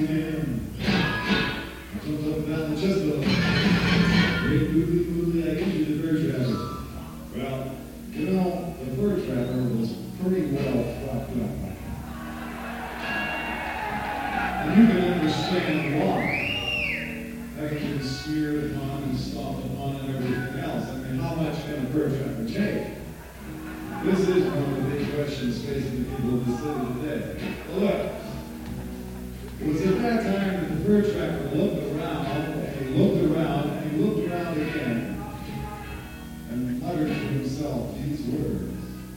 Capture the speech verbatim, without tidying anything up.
him. Jumps up and down the chest bone. Great movie, movie, I get you the fur trapper. Well, you know, the fur trapper was pretty well fucked up. And you can understand why. Having been smeared upon and stomped upon and everything else. I mean, how much can a fur trapper take? This is one of the big questions facing the people of the city today. Well, look.